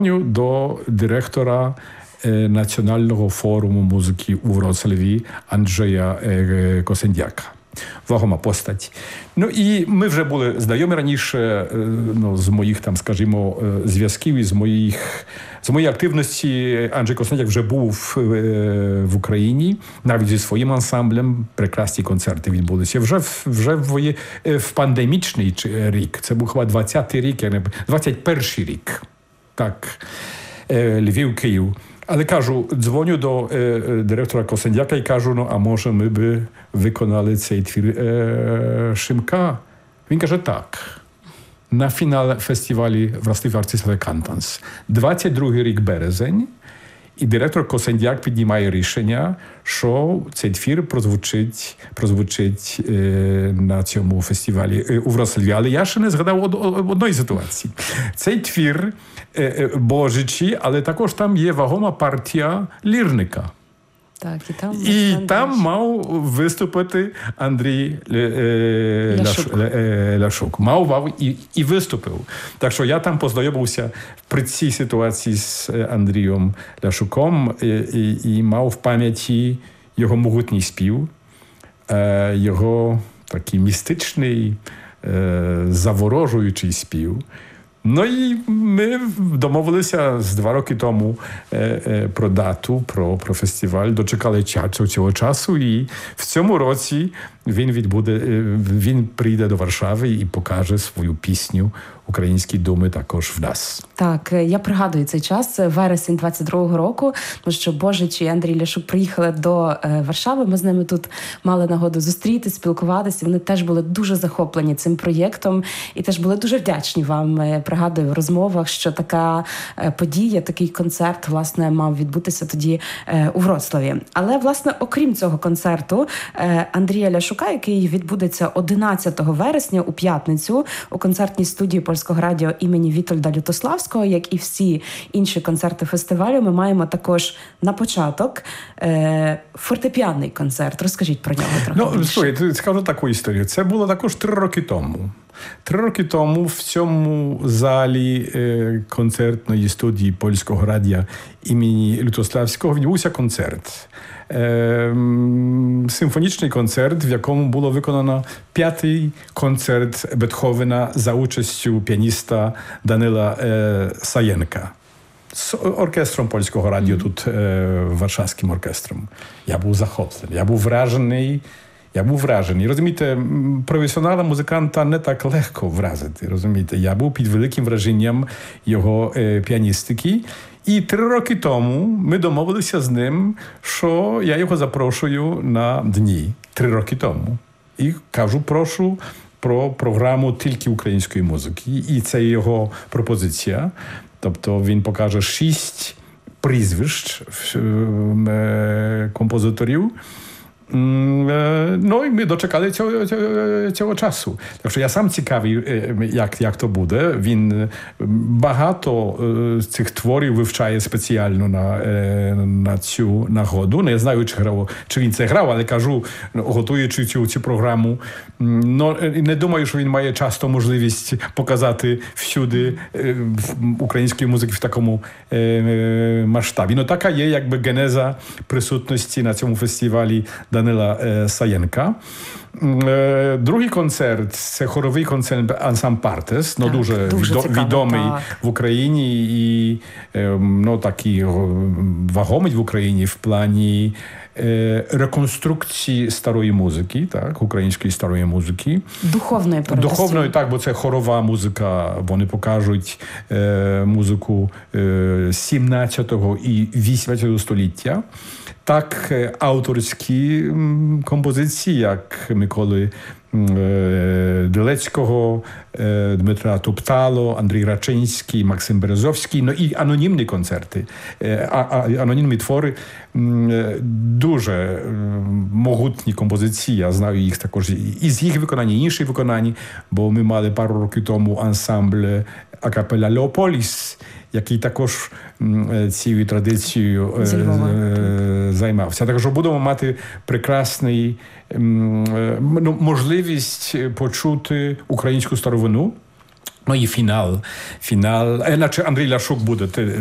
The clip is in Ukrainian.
до директора Національного форуму музики у Вроцлаві Анджея Косендяка. Вагома постать. Ну і ми вже були знайомі раніше, з моїх там, скажімо, зв'язків і з моєї активності. Анджей Косендяк вже був в Україні, навіть зі своїм ансамблем. Прекрасні концерти відбулися. Вже в пандемічний рік, це був хіба 20-й рік, 21-й рік. Так, Львів, Київ. Але кажу, дзвоню до директора Косендяка і кажу, а може ми би виконали цей твір Шимка? Він каже, так. На фінал фестивалі Вроцлав Артистове Кантанс. 22-й рік березень. І директор Косендяк піднімає рішення, що цей твір прозвучить на цьому фестивалі у Вроцлаві. Але я ще не згадав одної ситуації. Цей твір Божичі, але також там є вагома партія лірника. Так, і там мав виступити Андрій Ляшук. Мав і виступив. Так що я там познайомився при цій ситуації з Андрієм Ляшуком і мав в пам'яті його могутній спів, його такий містичний, заворожуючий спів. Ну і ми домовилися 2 роки тому про дату, про фестиваль, дочекали цього часу, і в цьому році він прийде до Варшави і покаже свою пісню «Українські думи» також в нас. Так, я пригадую цей час, вересень 22-го року, тому що Божич і Андрій Ляшук приїхали до Варшави, ми з ними тут мали нагоду зустрітися, спілкуватися, вони теж були дуже захоплені цим проєктом і теж були дуже вдячні вам, пригадую, в розмовах, що така подія, такий концерт, власне, мав відбутися тоді у Вроцлаві. Але, власне, окрім цього концерту, Андрія Ляшука, який відбудеться 11 вересня у п'ятницю у концертній студії Польського радіо імені Вітольда Лютославського, як і всі інші концерти фестивалю, ми маємо також на початок фортепіанний концерт. Розкажіть про нього трохи більше. Слухай, скажу таку історію. Це було також 3 роки тому. 3 роки тому в цьому залі концертної студії Польського радіо імені Лютославського відбувся концерт. Симфонічний концерт, в якому було виконано 5-й концерт Бетховена за участю піаніста Данила Саєнка. З оркестром Польського радіо, тут Варшавським оркестром. Я був захоплений, я був вражений. Розумієте, професіонала музиканта не так легко вразити, розумієте. Я був під великим враженням його піаністики. І 3 роки тому ми домовилися з ним, що я його запрошую на дні. 3 роки тому. І кажу, прошу про програму тільки української музики. І це його пропозиція. Тобто він покаже 6 прізвищ композиторів. Ну і ми дочекали цього часу. Так що я сам цікавий, як то буде. Він багато цих творів вивчає спеціально на цю нагоду. Не знаю, чи він це грав, але кажу, готуючи цю програму, не думаю, що він має часто можливість показати всюди української музики в такому масштабі. Ну така є якби генеза присутності на цьому фестивалі Данила Саєнка. Другий концерт – це хоровий концерт «Ансамбль Партес», дуже відомий в Україні і такий вагомий в Україні в плані реконструкції старої музики, так, української старої музики. Духовної, так, бо це хорова музика. Вони покажуть музику 17-го і 18-го століття. Так, авторські композиції, як Миколи Дилецького, Дмитра Туптало, Андрій Рачинський, Максим Березовський, і анонімні концерти, анонімні твори, дуже могутні композиції, я знаю їх також і з їх виконання, і інші виконання, бо ми мали пару років тому ансамбль акапелла Леополіс, який також цією традицією займався. Так що будемо мати прекрасний можливість почути українську старовину Ну і фінал. Значить, Андрій Ляшук буде